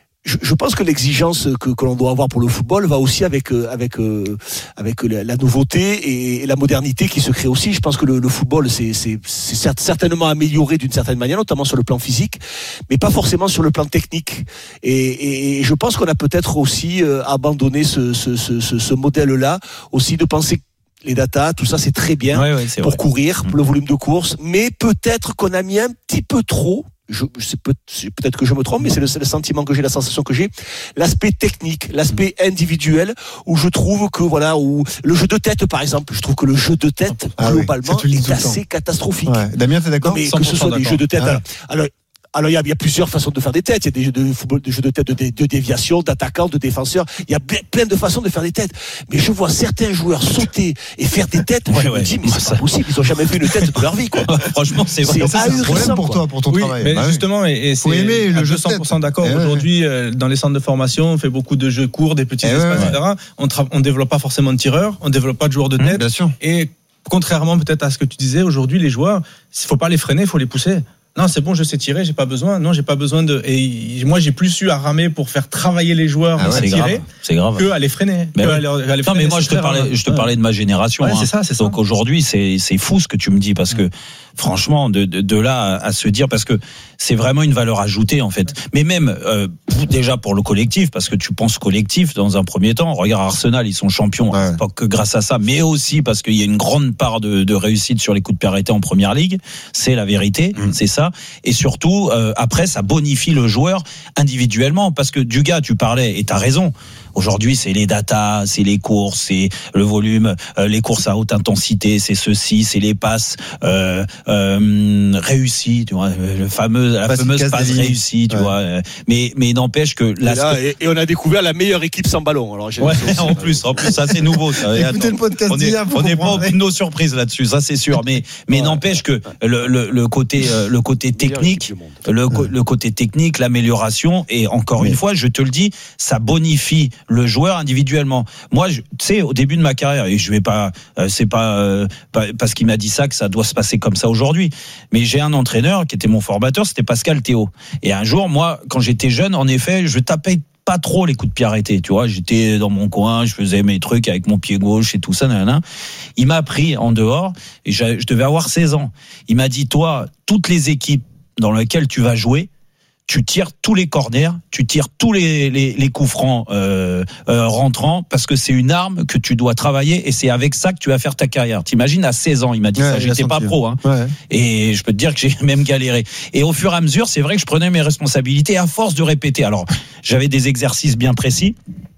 Je pense que l'exigence que, que l'on doit avoir pour le football va aussi avec avec avec la, la nouveauté et, et la modernité qui se crée aussi. Je pense que le, le football c'est c'est c'est certainement amélioré d'une certaine manière, notamment sur le plan physique, mais pas forcément sur le plan technique. Et, et je pense qu'on a peut-être aussi abandonné ce ce ce, ce, ce modèle-là aussi de penser les datas, tout ça c'est très bien ouais, ouais, c'est pour vrai. courir, pour le volume de course, mais peut-être qu'on a mis un petit peu trop. Je, c'est, peut, c'est peut-être que je me trompe, mais c'est le, c'est le sentiment que j'ai, la sensation que j'ai. L'aspect technique, l'aspect individuel, où je trouve que voilà, où le jeu de tête, par exemple, je trouve que le jeu de tête ah globalement oui, est assez catastrophique. Ouais. Damien, t'es d'accord? Non, mais que ce soit d'accord. des jeux de tête. Ah ouais. alors, alors Alors il y a, il y a plusieurs façons de faire des têtes. Il y a des jeux de football, des jeux de tête de, de, de déviation, d'attaquants, de défenseurs. Il y a plein de façons de faire des têtes. Mais je vois certains joueurs sauter et faire des têtes. Ouais, je ouais. me dis mais c'est ça... pas possible. Ils ont jamais fait une tête de leur vie, quoi. Franchement, c'est vrai. C'est ahurissant pour toi, pour ton oui, travail. Mais bah justement, oui. et, et Faut c'est aimer le à jeu deux cents pour cent d'accord. Eh Aujourd'hui, ouais. euh, dans les centres de formation, on fait beaucoup de jeux courts, des petits eh espaces, ouais, et cetera. On tra- on développe pas forcément de tireurs, on développe pas de joueurs de tête. Mmh, bien sûr. Et contrairement peut-être à ce que tu disais, aujourd'hui, les joueurs, il faut pas les freiner, il faut les pousser. Non, c'est bon, je sais tirer, j'ai pas besoin. Non, j'ai pas besoin de. Et moi, j'ai plus eu à ramer pour faire travailler les joueurs ah ouais, à c'est tirer grave. C'est grave. que à les freiner. Mais que oui. à les, à les non, mais moi, je te parlais, grave. je te parlais de ma génération. Ouais, hein. c'est ça, c'est ça. Donc aujourd'hui, c'est c'est fou ce que tu me dis parce que franchement, de de, de là à, à se dire parce que c'est vraiment une valeur ajoutée en fait. Mais même euh, pour, déjà pour le collectif, parce que tu penses collectif dans un premier temps. Regarde Arsenal, ils sont champions ouais. pas que grâce à ça, mais aussi parce qu'il y a une grande part de, de réussite sur les coups de pied arrêtés en première ligue. C'est la vérité, mmh. c'est ça. Et surtout Euh, après, ça bonifie le joueur individuellement parce que du gars, tu parlais et t'as raison. Aujourd'hui, c'est les datas, c'est les courses, c'est le volume, euh, les courses à haute intensité, c'est ceci, c'est les passes euh, euh, réussies, tu vois, le fameux, la passe fameuse passe réussie, tu ouais. vois. Mais mais n'empêche que là, et, là et, et on a découvert la meilleure équipe sans ballon. Alors j'ai ouais, en plus, en plus, ça c'est nouveau. Ça. Écoutez le podcast on est, on n'est pas aucune nos surprises là-dessus, ça c'est sûr. Mais mais ouais. n'empêche que le, le, le côté euh, le côté technique, le, ouais. le côté technique, l'amélioration et encore ouais. une fois, je te le dis, ça bonifie le joueur individuellement. Moi, tu sais, au début de ma carrière, et je vais pas, euh, c'est pas, euh, pas parce qu'il m'a dit ça que ça doit se passer comme ça aujourd'hui. Mais j'ai un entraîneur qui était mon formateur, c'était Pascal Théo. Et un jour, moi, quand j'étais jeune, en effet, je tapais pas trop les coups de pied arrêtés, tu vois. J'étais dans mon coin, je faisais mes trucs avec mon pied gauche et tout ça, nanana. Il m'a pris en dehors et je, je devais avoir seize ans. Il m'a dit, toi, toutes les équipes dans lesquelles tu vas jouer, tu tires tous les corners, tu tires tous les, les, les coups francs euh, euh, rentrants parce que c'est une arme que tu dois travailler et c'est avec ça que tu vas faire ta carrière. T'imagines à seize ans, il m'a dit ouais, ça, j'étais pas pro, hein. Ouais. Et je peux te dire que j'ai même galéré. Et au fur et à mesure, c'est vrai que je prenais mes responsabilités à force de répéter. Alors, j'avais des exercices bien précis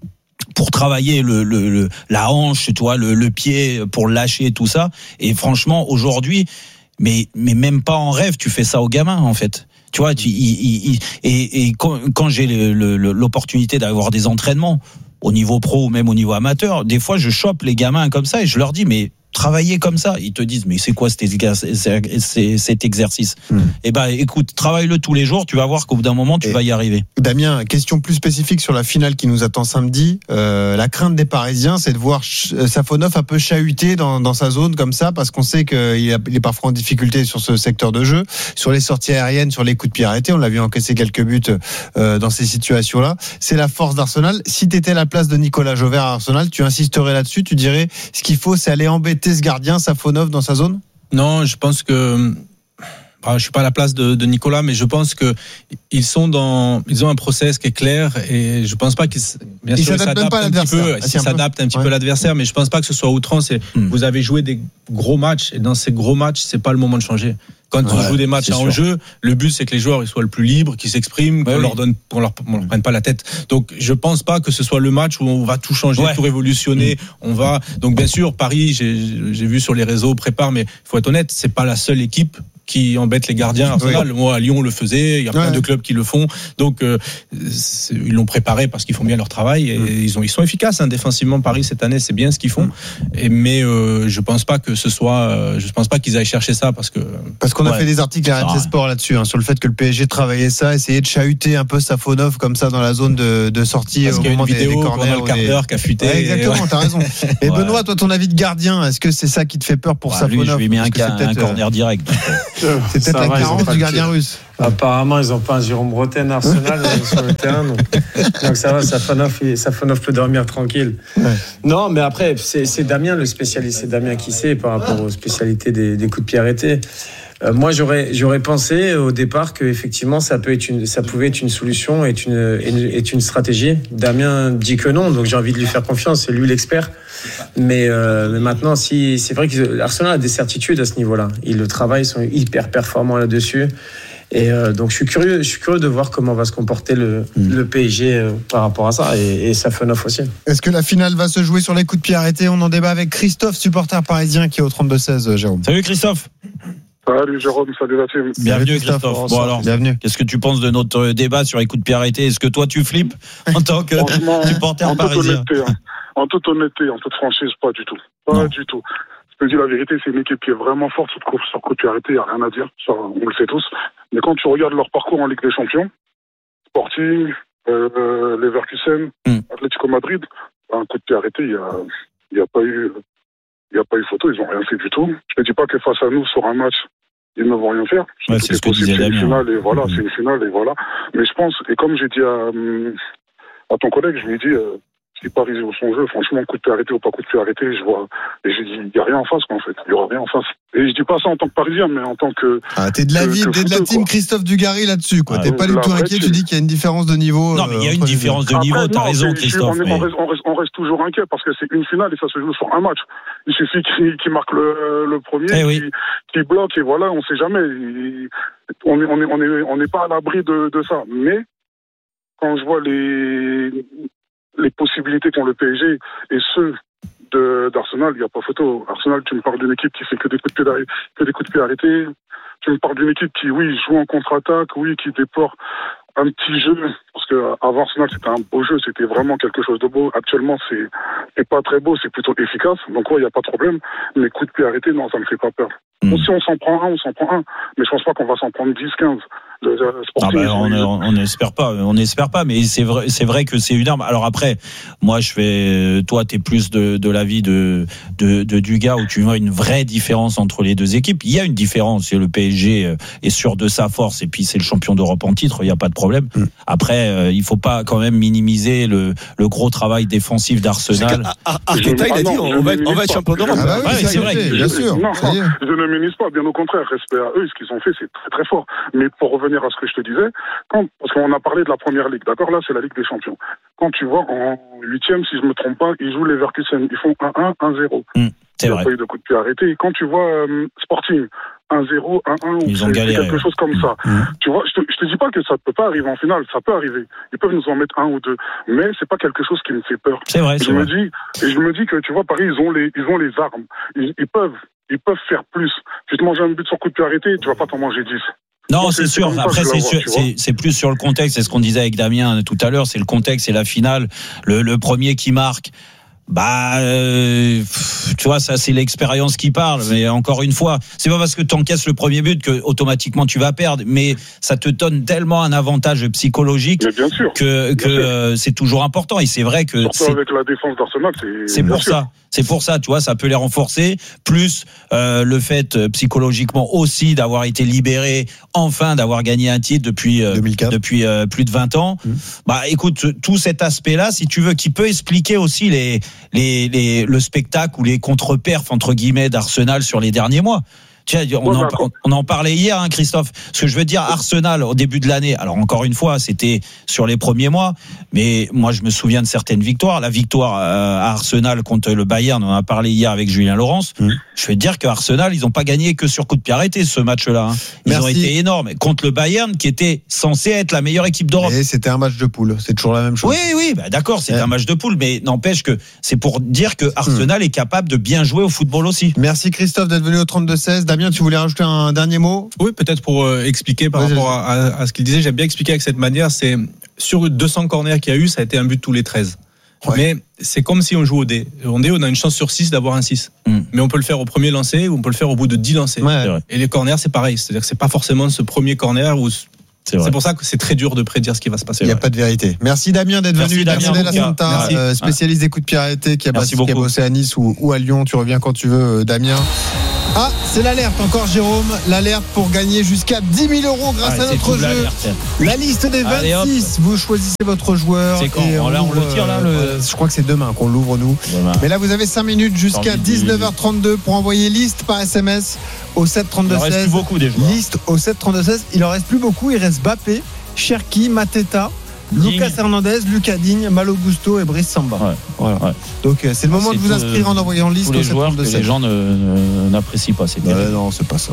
pour travailler le, le, le la hanche, tu vois, le, le pied pour lâcher et tout ça. Et franchement, aujourd'hui, mais mais même pas en rêve, tu fais ça aux gamins en fait. Tu vois, tu, il, il, il, et, et quand, quand j'ai le, le, l'opportunité d'avoir des entraînements au niveau pro ou même au niveau amateur, des fois je chope les gamins comme ça et je leur dis mais travailler comme ça, ils te disent mais c'est quoi cet exercice mmh. Eh ben écoute, travaille-le tous les jours, tu vas voir qu'au bout d'un moment tu et vas y arriver. Damien, question plus spécifique sur la finale qui nous attend samedi. Euh, la crainte des Parisiens, c'est de voir Safonov un peu chahuté dans, dans sa zone comme ça, parce qu'on sait qu'il est parfois en difficulté sur ce secteur de jeu, sur les sorties aériennes, sur les coups de pied arrêtés. On l'a vu encaisser quelques buts euh, dans ces situations-là. C'est la force d'Arsenal. Si tu étais à la place de Nicolas Jauvert à Arsenal, tu insisterais là-dessus, tu dirais ce qu'il faut, c'est aller embêter ce gardien Safonov dans sa zone ? Non, je pense que bah, je suis pas à la place de, de Nicolas, mais je pense que ils sont dans, ils ont un process qui est clair et je pense pas qu'ils, bien ils sûr, ils s'adaptent s'adaptent un petit peu, ils s'adaptent un petit ouais. peu à l'adversaire, mais je pense pas que ce soit outrance. Et mm. vous avez joué des gros matchs et dans ces gros matchs, c'est pas le moment de changer. Quand ouais, on joue des matchs à enjeu, le but c'est que les joueurs ils soient le plus libres, qu'ils s'expriment, qu'on ouais, leur donne, qu'on leur, on leur prenne pas la tête. Donc je pense pas que ce soit le match où on va tout changer, ouais. tout révolutionner. Mmh. On va donc bien sûr Paris, j'ai, j'ai vu sur les réseaux prépare, mais il faut être honnête, c'est pas la seule équipe qui embête les gardiens. Arsenal, oui. Moi à Lyon on le faisait, il y a plein ouais. de clubs qui le font. Donc euh, ils l'ont préparé parce qu'ils font bien leur travail et mmh. ils ont ils sont efficaces hein, défensivement. Paris cette année c'est bien ce qu'ils font. Mmh. Et mais euh, je pense pas que ce soit, euh, je pense pas qu'ils aillent chercher ça parce que parce qu'on a ouais. fait des articles à R M C Sport là-dessus hein, sur le fait que le P S G travaillait ça, essayait de chahuter un peu Safonov comme ça dans la zone de, de sortie parce au qu'il y a moment une vidéo des, des corners. Le quart d'heure qui a fuité. Ouais, exactement, ouais. t'as raison. Et ouais. Benoît, toi ton avis de gardien, est-ce que c'est ça qui te fait peur pour ouais, Safonov? Lui, je lui mets un, un corner direct. C'est peut-être la carence du gardien russe. Apparemment, ils n'ont pas un Jérôme Bretagne Arsenal sur le terrain. Donc, donc ça va, Safonov, Safonov peut dormir tranquille. Ouais. Non, mais après, c'est, c'est Damien le spécialiste. C'est Damien qui sait par rapport aux spécialités des, des coups de pied arrêtés. Euh, moi, j'aurais, j'aurais pensé au départ que effectivement, ça peut être une, ça pouvait être une solution, être une, être une stratégie. Damien dit que non, donc j'ai envie de lui faire confiance. C'est lui l'expert. Mais, euh, mais maintenant, si c'est vrai que l'Arsenal a des certitudes à ce niveau-là. Ils le travaillent, ils sont hyper performants là-dessus. Et euh, donc je suis curieux, je suis curieux de voir comment va se comporter le, mmh. le P S G euh, par rapport à ça et, et Safonov aussi. Est-ce que la finale va se jouer sur les coups de pied arrêtés? On en débat avec Christophe, supporter parisien qui est au trente-deux seize, Jérôme. Salut Christophe. Salut Jérôme, salut la team. Bienvenue Christophe. Christophe. Bon alors, bienvenue. Qu'est-ce que tu penses de notre débat sur les coups de pied arrêtés? Est-ce que toi tu flippes en tant que supporter en parisien? Toute honnêteté, hein. En toute honnêteté, en toute franchise, pas du tout. Pas non. du tout. Je te dis la vérité, c'est une équipe qui est vraiment forte sur coup de pied arrêté, il n'y a rien à dire, ça, on le sait tous. Mais quand tu regardes leur parcours en Ligue des Champions, Sporting, euh, Leverkusen, mm. Atlético Madrid, un coup de pied arrêté, il n'y a, y a pas eu, il y a pas eu photo, ils n'ont rien fait du tout. Je ne dis pas que face à nous, sur un match, ils ne vont rien faire. Ouais, c'est, c'est ce que disait Damien. C'est une finale et voilà, mmh. c'est une finale et voilà. Mais je pense, et comme j'ai dit à, à ton collègue, je lui ai dit, euh, si Paris joue son jeu, franchement, coup de pied arrêté ou pas coup de pied arrêté, je vois, et j'ai dit, il n'y a rien en face, quoi, en fait. Il n'y aura rien en face. Et je dis pas ça en tant que Parisien, mais en tant que. Ah, t'es de la vie, t'es de la team quoi. Christophe Dugarry là-dessus, quoi. Ah, t'es pas du tout inquiet, tu dis qu'il y a une différence de niveau. Non, mais il y a une différence de niveau, Après, t'as non, raison, Christophe. On, mais... on, reste, on, reste, on reste toujours inquiet parce que c'est une finale et ça se joue sur un match. Il suffit qu'il, qu'il marque le, le premier, eh oui. qu'il, qu'il bloque et voilà, on sait jamais. Il, on est, on est, on est, on n'est pas à l'abri de, de ça. Mais, quand je vois les, les possibilités qu'ont le P S G et ceux de, d'Arsenal, il n'y a pas photo. Arsenal, tu me parles d'une équipe qui fait que des coups de pied, que des coups de pied arrêtés. Tu me parles d'une équipe qui, oui, joue en contre-attaque, oui, qui déploie un petit jeu. Parce que avant Arsenal, c'était un beau jeu, c'était vraiment quelque chose de beau. Actuellement, c'est, c'est pas très beau, c'est plutôt efficace. Donc, ouais, il n'y a pas de problème. Mais coups de pied arrêtés, non, ça ne me fait pas peur. Mmh. Bon, si on s'en prend un, on s'en prend un. Mais je pense pas qu'on va s'en prendre dix, quinze. Le, le ah ben, on, on espère pas, on espère pas, mais c'est vrai, c'est vrai que c'est une arme. Alors après, moi je fais, toi t'es plus de, de l'avis de, de, de Dugas où tu vois une vraie différence entre les deux équipes. Il y a une différence, le P S G est sûr de sa force et puis c'est le champion d'Europe en titre, il n'y a pas de problème. Mmh. Après, il faut pas quand même minimiser le, le gros travail défensif d'Arsenal. Arteta il a dit on va, on va être champion d'Europe. Ah bah oui, ouais, c'est vrai, fait, bien sûr. Non, non, je ne minimise pas, bien au contraire, respect à eux, ce qu'ils ont fait c'est très très fort. Mais pour revenir à ce que je te disais, quand, parce qu'on a parlé de la première ligue, d'accord, là c'est la Ligue des Champions. Quand tu vois en huitième, si je me trompe pas, ils jouent les Leverkusen, ils font un un, un zéro. Mmh, c'est il vrai. n'y a pas eu de coup de pied arrêté. Et quand tu vois euh, Sporting, un zéro, un un, ils ont c'est, galéré, c'est quelque chose comme ça. Mmh. Tu vois, je te, je te dis pas que ça ne peut pas arriver en finale, ça peut arriver. Ils peuvent nous en mettre un ou deux, mais c'est pas quelque chose qui me fait peur. C'est vrai. Et C'est je vrai. me dis, et je me dis que tu vois, Paris, ils ont les, ils ont les armes, ils, ils peuvent, ils peuvent faire plus. Tu te manges un but sur coup de pied arrêté, tu vas pas t'en manger dix. Non, Donc, c'est, c'est sûr. Après, c'est, vois, sûr c'est, c'est plus sur le contexte. C'est ce qu'on disait avec Damien tout à l'heure. C'est le contexte, c'est la finale. Le, le premier qui marque. Bah, euh, tu vois, ça c'est l'expérience qui parle. Mais encore une fois, c'est pas parce que tu encaisses le premier but que automatiquement tu vas perdre. Mais ça te donne tellement un avantage psychologique que, que euh, c'est toujours important. Et c'est vrai que surtout c'est, avec la défense d'Arsenal, c'est, c'est pour sûr. ça. C'est pour ça, tu vois, ça peut les renforcer. Plus euh, le fait euh, psychologiquement aussi d'avoir été libéré, enfin d'avoir gagné un titre depuis euh, depuis euh, plus de vingt ans. Mmh. Bah, écoute, tout cet aspect-là, si tu veux, qui peut expliquer aussi les les, les le spectacle ou les contre-perfs entre guillemets d'Arsenal sur les derniers mois. Tiens, on, en, on en parlait hier, hein, Christophe. Ce que je veux dire, Arsenal au début de l'année. Alors encore une fois, c'était sur les premiers mois, mais moi je me souviens de certaines victoires. La victoire à Arsenal contre le Bayern, on en a parlé hier avec Julien Laurence. Mmh. Je veux dire que Arsenal, ils n'ont pas gagné que sur coup de pied arrêté ce match-là. Hein. Ils Merci. ont été énormes contre le Bayern, qui était censé être la meilleure équipe d'Europe. Et c'était un match de poule. C'est toujours la même chose. Oui, oui, bah d'accord, c'est ouais. un match de poule, mais n'empêche que c'est pour dire que Arsenal mmh. est capable de bien jouer au football aussi. Merci Christophe d'être venu au trente-deux seize. Damien, tu voulais rajouter un dernier mot ? Oui, peut-être pour euh, expliquer par oui, rapport à, à, à ce qu'il disait. J'aime bien expliquer avec cette manière. C'est sur deux cents corners qu'il y a eu, ça a été un but tous les treize. Ouais. Mais c'est comme si on joue au dé. Au dé, on a une chance sur six d'avoir un six. Mm. Mais on peut le faire au premier lancer ou on peut le faire au bout de dix lancers. Ouais. Et les corners, c'est pareil. C'est-à-dire que c'est pas forcément ce premier corner où C'est, c'est pour ça que c'est très dur de prédire ce qui va se passer. Il n'y a pas de vérité. Merci Damien d'être Merci venu. Damien de la Santa, euh, spécialiste des coups de pied arrêtés, qui a, bossé, qui a bossé à Nice ou, ou à Lyon. Tu reviens quand tu veux, Damien. Ah, c'est l'alerte encore, Jérôme. L'alerte pour gagner jusqu'à dix mille euros grâce ah, à notre jeu. La liste des vingt-six. Allez, vous choisissez votre joueur. C'est quand et on, là, on le tire là. Le... Je crois que c'est demain qu'on l'ouvre nous. Demain. Mais là, vous avez cinq minutes jusqu'à dix-neuf heures trente-deux pour envoyer liste par S M S au sept trente-deux seize. Il en reste plus beaucoup des joueurs. Liste au sept trente-deux seize. Il en reste plus beaucoup. Il reste Bappé, Cherki, Mateta, Digne. Lucas Hernandez, Lucas Digne, Malo Gusto et Brice Samba. Ouais, voilà. Ouais. Donc c'est le moment c'est de vous inscrire en envoyant liste les au joueurs que les gens ne, ne, n'apprécient pas. C'est bah, non, c'est pas ça.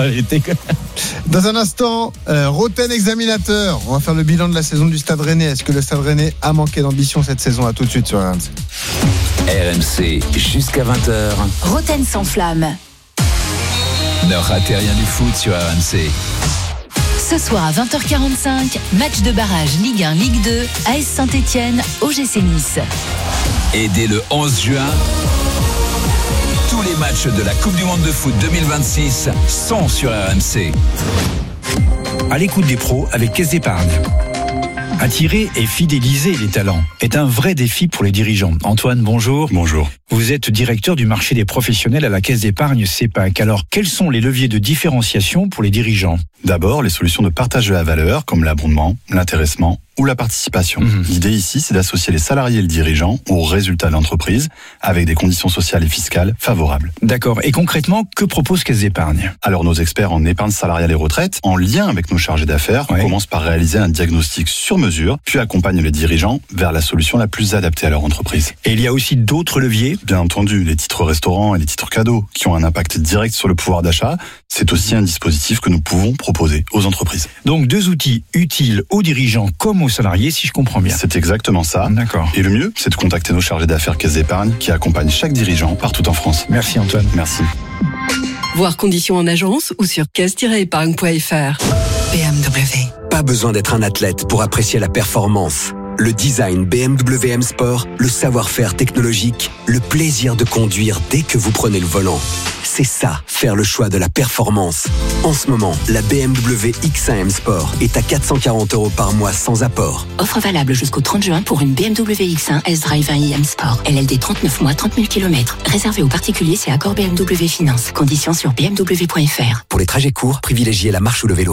Dans un instant, euh, Roten examinateur. On va faire le bilan de la saison du Stade Rennais. Est-ce que le Stade Rennais a manqué d'ambition cette saison? À tout de suite sur R M C. R M C jusqu'à vingt heures. Roten sans flamme. Ne ratez rien du foot sur R M C. Ce soir à vingt heures quarante-cinq, match de barrage Ligue un, Ligue deux, A S Saint-Etienne, O G C Nice. Et dès le onze juin, tous les matchs de la Coupe du Monde de foot deux mille vingt-six sont sur R M C. À l'écoute des pros avec Caisse d'Épargne. Attirer et fidéliser les talents est un vrai défi pour les dirigeants. Antoine, bonjour. Bonjour. Vous êtes directeur du marché des professionnels à la Caisse d'Épargne CEPAC. Alors, quels sont les leviers de différenciation pour les dirigeants ? D'abord, les solutions de partage de la valeur, comme l'abondement, l'intéressement ou la participation. Mmh. L'idée ici, c'est d'associer les salariés et le dirigeant aux résultats de l'entreprise avec des conditions sociales et fiscales favorables. D'accord. Et concrètement, que propose Caisse d'Épargne ? Alors, nos experts en épargne salariale et retraite, en lien avec nos chargés d'affaires, ouais. commencent par réaliser un diagnostic sur mesure, puis accompagnent les dirigeants vers la solution la plus adaptée à leur entreprise. Et il y a aussi d'autres leviers ? Bien entendu, les titres restaurants et les titres cadeaux qui ont un impact direct sur le pouvoir d'achat, c'est aussi un dispositif que nous pouvons proposer aux entreprises. Donc deux outils utiles aux dirigeants comme aux salariés, si je comprends bien. C'est exactement ça. D'accord. Et le mieux, c'est de contacter nos chargés d'affaires Caisse d'Épargne qui accompagnent chaque dirigeant partout en France. Merci Antoine. Merci. Voir conditions en agence ou sur caisse tiret épargne point f r. B M W. Pas besoin d'être un athlète pour apprécier la performance. Le design B M W M Sport, le savoir-faire technologique, le plaisir de conduire dès que vous prenez le volant. C'est ça, faire le choix de la performance. En ce moment, la B M W X un M Sport est à quatre cent quarante euros par mois sans apport. Offre valable jusqu'au trente juin pour une B M W X un S-Drive un i M Sport. L L D trente-neuf mois, trente mille kilomètres. Réservé aux particuliers, c'est accord B M W Finance. Conditions sur b m w point f r. Pour les trajets courts, privilégiez la marche ou le vélo.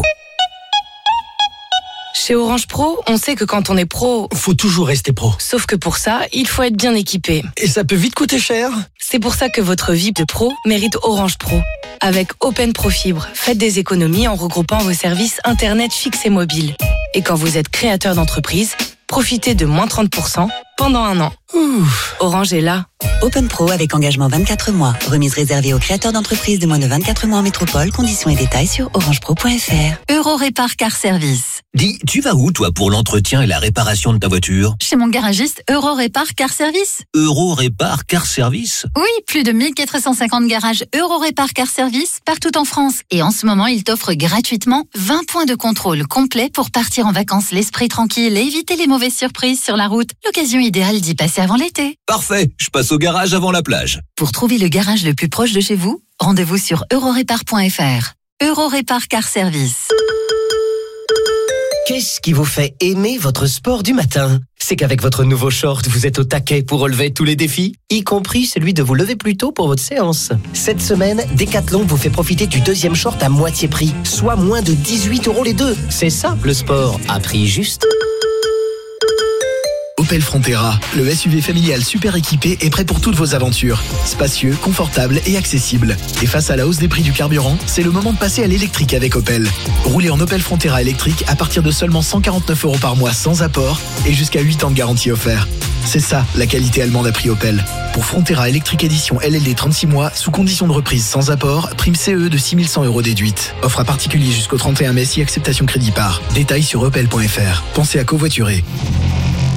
Chez Orange Pro, on sait que quand on est pro, faut toujours rester pro. Sauf que pour ça, il faut être bien équipé. Et ça peut vite coûter cher. C'est pour ça que votre vie de pro mérite Orange Pro. Avec Open Pro Fibre, faites des économies en regroupant vos services Internet fixe et mobile. Et quand vous êtes créateur d'entreprise, profitez de moins trente pour cent pendant un an. Ouf. Orange est là. Open Pro avec engagement vingt-quatre mois. Remise réservée aux créateurs d'entreprises de moins de vingt-quatre mois en métropole. Conditions et détails sur orange pro point f r. Eurorépar Car Service. Dis, tu vas où toi pour l'entretien et la réparation de ta voiture ? Chez mon garagiste Eurorépar Car Service. Eurorépar Car Service ? Oui, plus de mille quatre cent cinquante garages Eurorépar Car Service partout en France. Et en ce moment, il t'offre gratuitement vingt points de contrôle complets pour partir en vacances l'esprit tranquille et éviter les mauvaises surprises sur la route. L'occasion idéale d'y passer avant l'été. Parfait, je passe au garage avant la plage. Pour trouver le garage le plus proche de chez vous, rendez-vous sur eurorépar point f r. Eurorépar Car Service. Qu'est-ce qui vous fait aimer votre sport du matin ? C'est qu'avec votre nouveau short, vous êtes au taquet pour relever tous les défis, y compris celui de vous lever plus tôt pour votre séance. Cette semaine, Decathlon vous fait profiter du deuxième short à moitié prix, soit moins de dix-huit euros les deux. C'est ça, le sport, à prix juste. Opel Frontera, le S U V familial super équipé et prêt pour toutes vos aventures. Spacieux, confortable et accessible. Et face à la hausse des prix du carburant, c'est le moment de passer à l'électrique avec Opel. Roulez en Opel Frontera électrique à partir de seulement cent quarante-neuf euros par mois sans apport et jusqu'à huit ans de garantie offert. C'est ça, la qualité allemande à prix Opel. Pour Frontera électrique édition L L D trente-six mois, sous condition de reprise sans apport, prime C E de six mille cent euros déduite. Offre à particulier jusqu'au trente et un mai si acceptation crédit par. Détails sur opel point f r. Pensez à covoiturer.